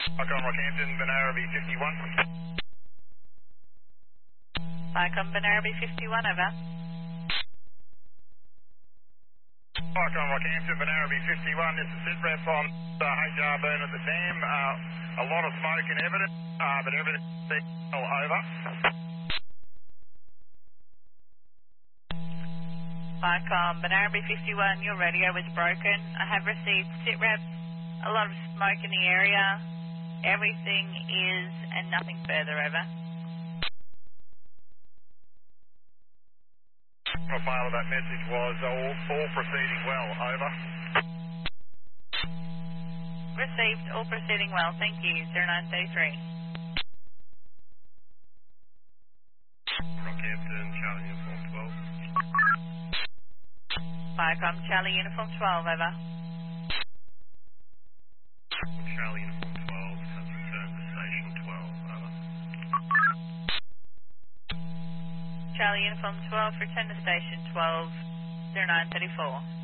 Icon Rockhampton, Banaraby 51. Icon Banaraby 51, over. Icon Rockhampton, Banaraby 51. This is SITREP on the HR burn at the dam. A lot of smoke and evidence, but everything's all over. Icon Banaraby 51, your radio was broken. I have received SITREP, a lot of smoke in the area. Everything is and nothing further, over. The file of that message was all proceeding well, over. Received, all proceeding well, thank you, 0933. Rockhampton, Charlie Uniform 12. Icon Charlie Uniform 12, over. Charlie Uniform 12 has returned to Station 12, over. Charlie Uniform 12, return to Station 12, 0934.